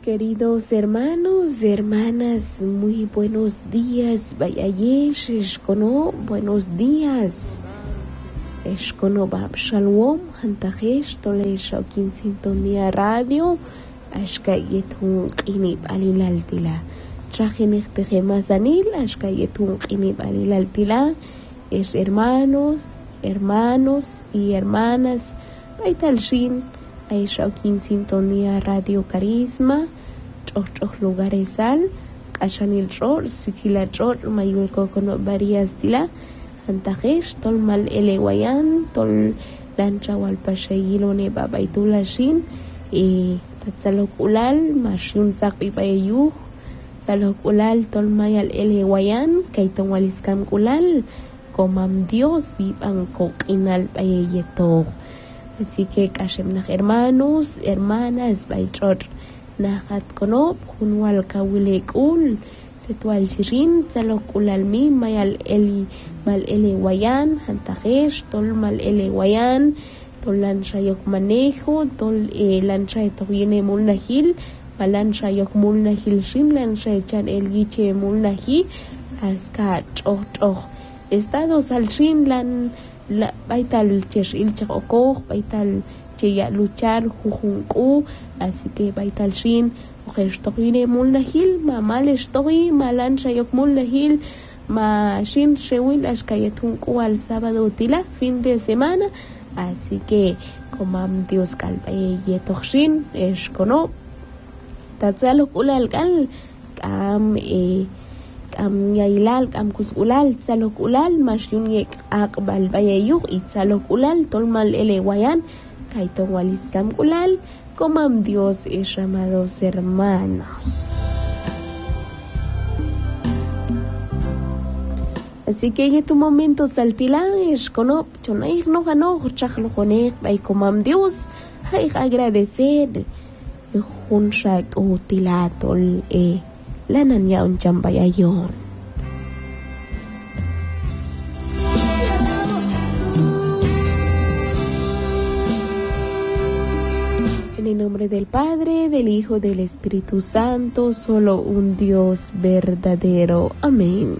Queridos hermanos, hermanas, muy buenos días. Bayayesh, Eshkono, buenos días. Eshkono Bab Shalom, Hantajesh, Tole Shokin Sintonía Radio, Ashkayetun Qinib Alilaltila. Trajenik Tejemazanil, Ashkayetun Qinib Alilaltila. Es hermanos y hermanas. Baital Shin. Ay Shokin Sintonía Radio Carisma, Choch lugares al, Kashanil Ror, Sikila Ror, Mayulko con varias dila, Antajesh, Tol Mal Elewayan, Tol Lancha Walpashayilone Babaitula Shin, Tatzalokulal, Mashun Sakpi Payu, Tzalokulal, Tol Mayal Elewayan, Kaiton Waliskam Kulal, Komam Dios, Vivan Kokinal Payeto. Así que Kashemnach hermanos, hermanas, Baitrot Nahat Konop, Junwal Kawilekul, Setual Chirin, Tzalokul Almi, Mayal Eli Mal Elewayan, Hantajesh, Tol Mal Elewayan, Tol Lanchayok Manejo, Tol Lanchayok Viene Mulnahil, Malanchayok Mulnahil Shim, Lanchaychan El Yiche Mulnahi, Aska Choch. Estados al Shin Lan. La baital chesh ilchak okoj, baital cheya luchar jujunku, así que baital shin, ojesh tohine mulnahil, ma malesh tohi, malan shayok mulnahil, ma shin shewil ashkayetunku al sábado tila, fin de semana, así que comam Dios kalbaye yetokshin, eshkono, tatzalok ulal kal, am yailal am kusulal tzalok ulal masyun yek akbal bayayuk itzalok ulal tolmal elewayan kaiton waliskam ulal comam Dios es amados hermanos. Así que en tu momento saltilán es cono chonaig no ganó chachlo conek bay comam Dios hay agradecer junshak utilatol Lanan ya un chambayayon. En el nombre del Padre, del Hijo, del Espíritu Santo, solo un Dios verdadero. Amén.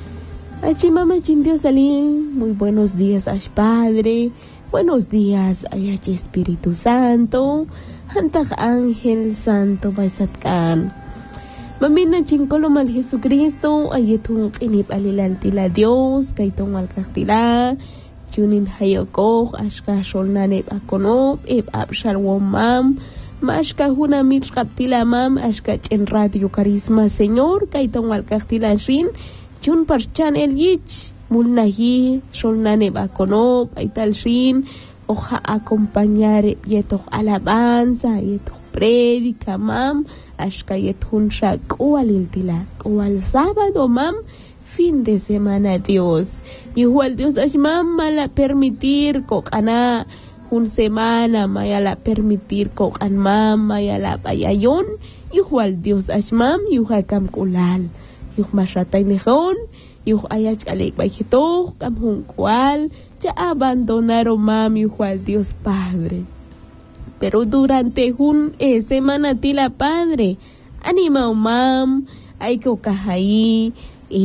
Achimama Dios Salim, muy buenos días, Ash Padre. Buenos días, Ayach Espíritu Santo. Hantak Ángel Santo Baisatkan. Mamina chinkolo mal Jesucristo, ayetun qinib alilaltila Dios, kaitong alkaktila, chunin hayokoj, ashka sholnaneb akonob, abshalwom mam, mashka huna mitqatila mam, ashka chen Radio Carisma Señor, kaitong alkaktila shin, chun parchan el yich, mulnahi, sholnaneb akonob, aital shin, oja acompañar yetoh alabanza, yetoh prédica mam, ashkayet hunshak ualiltila, ual sábado mam, fin de semana Dios. Igual Dios ashmam mala permitir kokana un semana mayala permitir kokan mam mayala bayayon. Igual Dios ashmam yuha kam kulal, yuh mashatay nihon, yuh ayach alik bayhito kam hun kual, ya abandonaron mam igual Dios Padre. Pero durante un semana tila Padre, anima mam, hay que okahaí,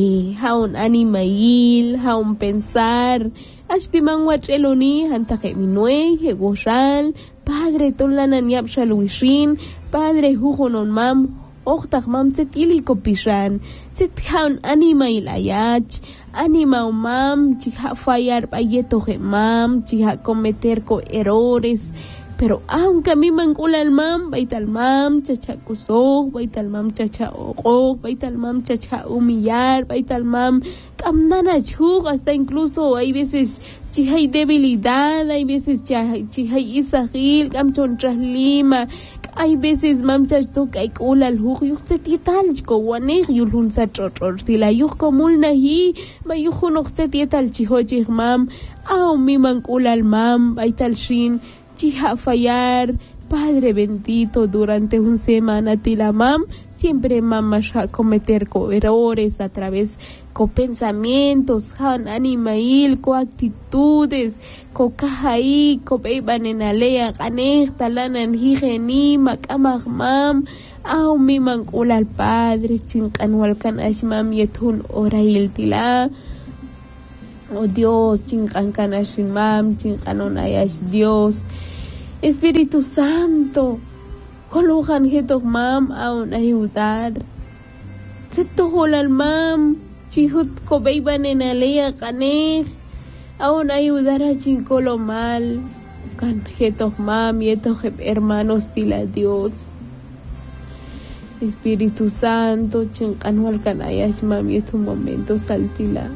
haun animail, haun pensar, ashtimang wacheloni, hantake minue, hegoshal, Padre tolanan yap shaluishin, Padre hujonon mam, ochtak mam setili kopishan, set haun animail ayach, anima mam, chiha fallar payetoje mam, chiha cometer ko errores. Pero aunque a mí me encula el mam, baital mam, chacha kusog, baital mam, chacha okog, baital mam, chacha humillar, baital mam, kamnana chug, hasta incluso hay veces chihay debilidad, hay veces chihay isahil, kamchon traslima, hay veces mam chachto kay kulal hug, yuk se tietal chko wanig, yulhun sa chotortila, yuk komul nahi, mayuhun ok se tietal chihochig mam, mi man kulal mam, baital shin, chiha fallar, Padre bendito, durante una semana tila mam, siempre mamá a cometer errores a través con pensamientos, han animail, con actitudes, con cajaí, con beiban en alea, canesta, lanan higenima, kamagmam, au mi mancula al Padre, chinkanwalkan ashmam yetun orail tila. Oh Dios, chinkankan ashmam, chinkanon ayash Dios. Espíritu Santo, colocan getok mam aun ayudar. Se toholal mam, chihut kobeiban en alea kanej, aun ayudar a chincolo mal. Kan getok mam yetok hermanos tila Dios. Espíritu Santo, chinkanwal kan ayash mam yetok momento saltila.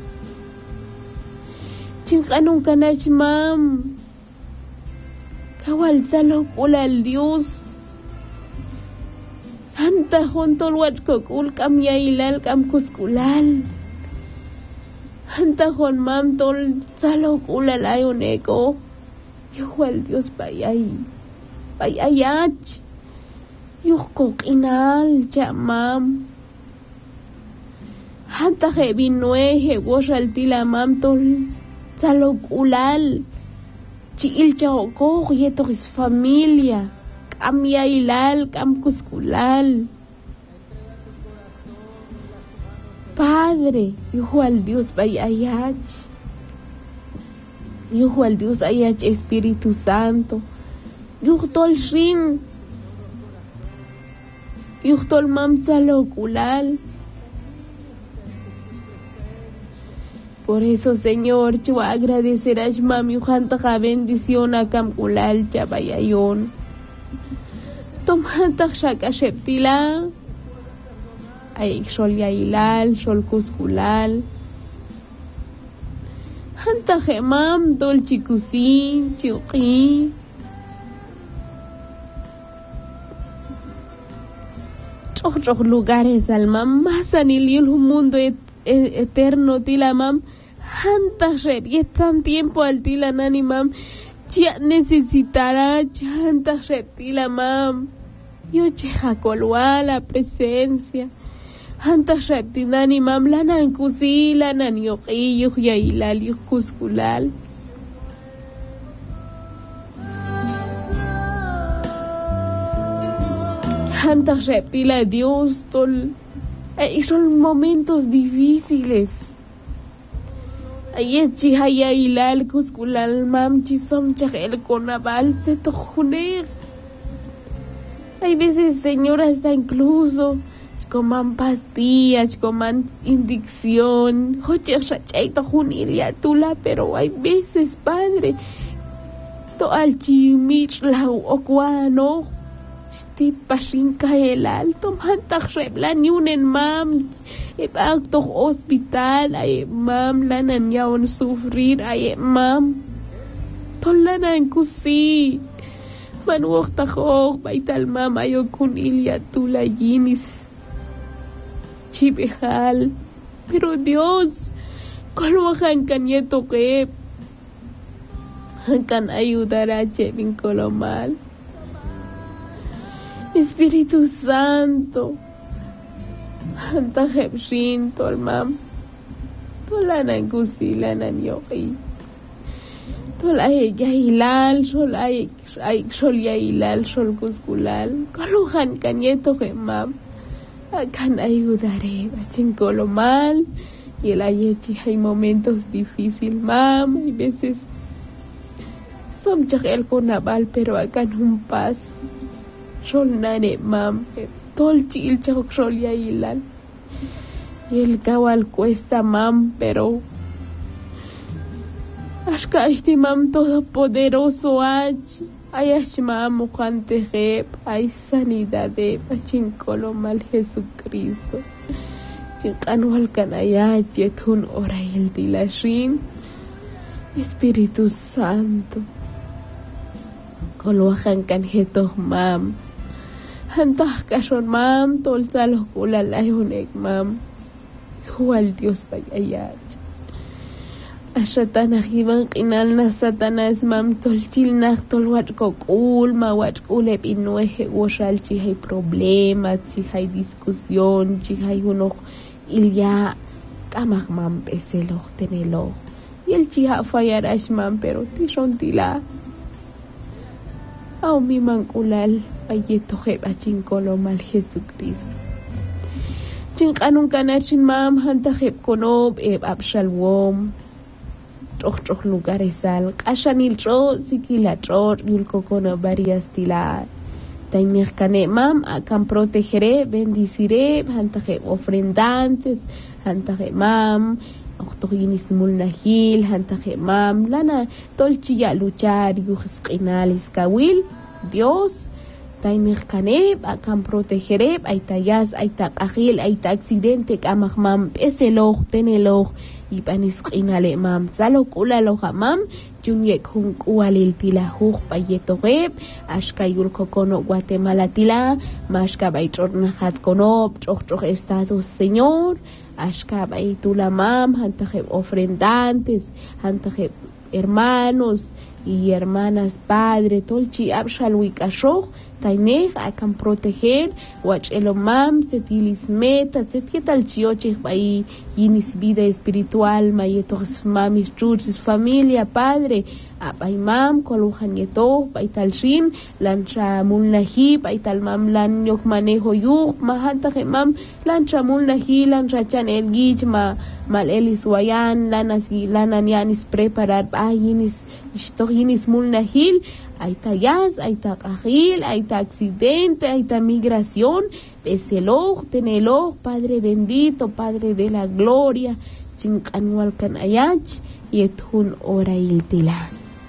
Chinkanong kanash mam. Kawal salok ulal Dios. Hanta hontol wat kokul kam yailal kam kuskulal. Hanta hon mam tol salok ulal ayon eko. Yuhwal Dios bayayach. Yuh kokinal ja mam. Hanta he binue he woshal tila mam tol salok ulal. Chiil chao yeto es familia, cam yailal, cam cusculal. Padre, hijo al Dios bayayach. Hijo al Dios ayach Espíritu Santo. Hijo tol shin. Hijo tol mamzalo kulal. Por eso, Señor, yo agradecer a mami ujanta bendición a camculal chabayayon. Tomanta shaka sheptila. Ay sol yailal, sol kuskulal. Hanta gemam dol chikusin, chiuqi. Choc lugares al mam, más anilil un mundo eterno tila mam. Hanta sher y tan tiempo al tila nani mam ya necesitará hanta sher tila mam yo cheja colua la presencia hanta sher tinani mam lanan kusi lanan yoqi yo yailal yo kuskulal hanta sher tila Dios tol son momentos difíciles. Ay chihaya ilal kuskulal mam chisom chahel konabal se tojuner. Hay veces, señora, está incluso coman pastillas, coman indicción, hoche shachay tojunilia tula, pero hay veces, Padre, to al chimich la okwano. Stit pashin kaelal tomantak reblan yunen mam ipaktok hospital ay mam lanan yaon sufrir ay mam tolanan kusi manuok takok baital mam ayo kun ilya tula yinis chibihal pero Dios kolwakan kanyeto ke kan ayudar a chebin kolomal. Espíritu Santo, anta hebshin tol mam, tolanan kusi lanan yoqi, tol ay yailal, sol ay sol yailal, sol kuskulal, koluhan kanyeto ke mam, akan ayudaré, bachinkolo mal, y el ayechi hay momentos difíciles mam, hay veces som chakel ko nabal pero akan un paz. Sol nane mam, tol chil chok sol yailal. Y el kawal cuesta mam, pero ashka este mam todopoderoso ach, ay mam mukantejeb, ay sanidad de pachinkolo mal Jesucristo. Chinkanwal kanayach yetun orail dilashin, Espíritu Santo. Kolwakan kan hetoh mam. Hantah kason mam tol salos kulal ayonek mam. Hual Dios bayayach. Ashatanah iban qinalna Satanás mam tolchilnah tolwachkokul mawachkulep inueje woshal chi hay problemas, chi hay discusión, chi hay uno ilya kamah mam peselo tenelo. Y el chiha fallar ashman pero tishon tila. Au mi mankulal payeto heb achinkolo mal Jesucristo. Chinkanun kanachin mam hanta heb konob abshalwom. Troch lugares al kashanil tro sikila tro yulko kono varias tila. Tainir kane mam akan protegeré, bendiciré, hanta heb ofrendantes, hanta heb mam. Octoginis mulnahil, hanta heb mam, lana tolchiya luchar yuhisqinalis kawil, Dios. Tainir kaneb, akan protegeré, aitayas, aitakahil, aita accidente, kamahmam, peseloj, teneloj, y panisqinale mam, salokula mam, junyek hunk ualil tila huj payetogeb, ashkayul kokono Guatemala tila, mashka baitornajat konob, choch Estados Señor, ashka baitula mam, hantajeb ofrendantes, hantajeb hermanos y hermanas, padre, tolchi abshalwik ashoj, tainej akan proteger, wach elomam, setilis meta, setietal chiochej bai, yinis vida espiritual, mayetos mamis churches, familia, padre, bai mam, kolujan yeto, bai tal shin, lancha mulnahi, bai tal mam lan yok manejo yuk, mahanta mam, lancha mulnahi, lancha chan el gich, mal elis wayan, lanan yanis preparar, yinis, yinis mulnahil, aita yas, aita kahil, aita accidente, aita migración, peseloj, teneloj, Padre bendito, Padre de la gloria, chinkanwalkan ayach, yethun orail tila.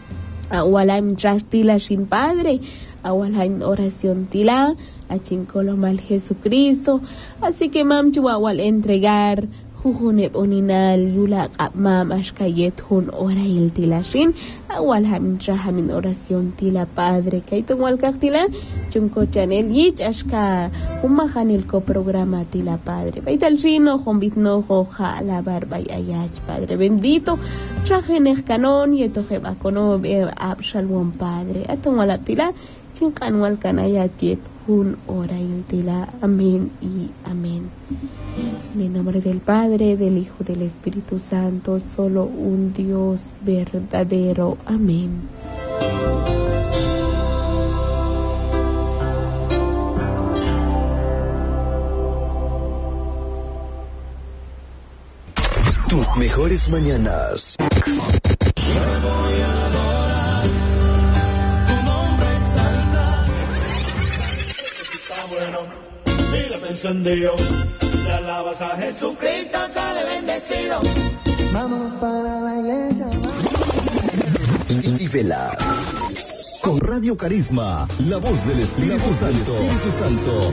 Awalaim tila shin Padre, awalaim oración tila, achinkolo mal Jesucristo, así que mam chuawal entregar, Jujuneb oninal yula mam ashkayet hun orail tila shin awal hamin trahamin oración tila Padre kaitong walkak tila chunko channel yich ashka humahanil ko programa tila Padre baital shino hombitno hoja alabar bay ayach Padre bendito trajenej kanon yetoje bakono abshalwon Padre atong walak tila chinkan walkan ayachet hun orail tila amén y amén. En el nombre del Padre, del Hijo, del Espíritu Santo, solo un Dios verdadero. Amén. Tus mejores mañanas. Yo voy a adorar tu nombre exaltar. Está bueno, mira te encendió. Si alabas a Jesucristo, sale bendecido. Vámonos para la iglesia. Y vela. Con Radio Carisma, la voz del Espíritu Santo.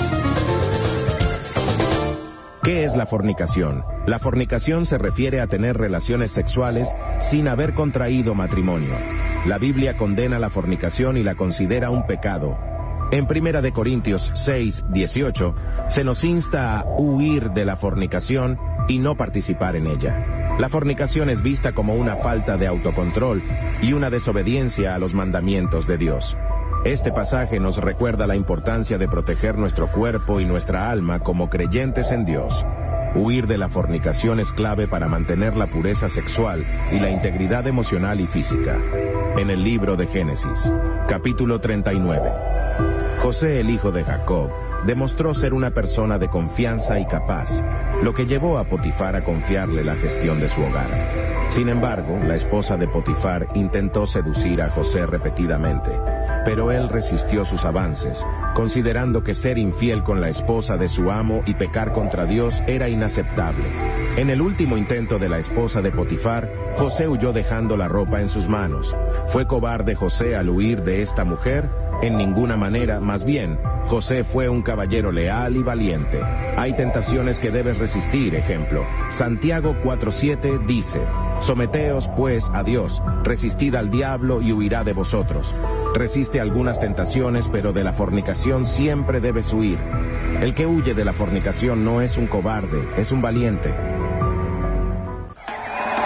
¿Qué es la fornicación? La fornicación se refiere a tener relaciones sexuales sin haber contraído matrimonio. La Biblia condena la fornicación y la considera un pecado. En 1 Corintios 6:18 se nos insta a huir de la fornicación y no participar en ella. La fornicación es vista como una falta de autocontrol y una desobediencia a los mandamientos de Dios. Este pasaje nos recuerda la importancia de proteger nuestro cuerpo y nuestra alma como creyentes en Dios. Huir de la fornicación es clave para mantener la pureza sexual y la integridad emocional y física. En el libro de Génesis, capítulo 39. José, el hijo de Jacob, demostró ser una persona de confianza y capaz, lo que llevó a Potifar a confiarle la gestión de su hogar. Sin embargo, la esposa de Potifar intentó seducir a José repetidamente, pero él resistió sus avances, considerando que ser infiel con la esposa de su amo y pecar contra Dios era inaceptable. En el último intento de la esposa de Potifar, José huyó dejando la ropa en sus manos. ¿Fue cobarde José al huir de esta mujer? En ninguna manera, más bien, José fue un caballero leal y valiente. Hay tentaciones que debes resistir, ejemplo. Santiago 4:7 dice: Someteos pues a Dios, resistid al diablo y huirá de vosotros. Resiste algunas tentaciones, pero de la fornicación siempre debes huir. El que huye de la fornicación no es un cobarde, es un valiente.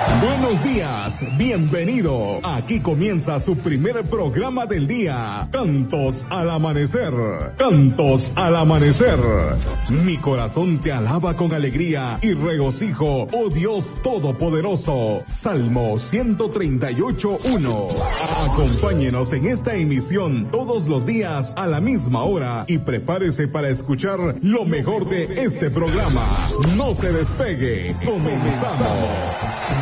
Buenos días, bienvenido. Aquí comienza su primer programa del día. Cantos al amanecer. Cantos al amanecer. Mi corazón te alaba con alegría y regocijo, oh Dios Todopoderoso. Salmo 138:1. Acompáñenos en esta emisión todos los días a la misma hora y prepárese para escuchar lo mejor de este programa. No se despegue. Comenzamos.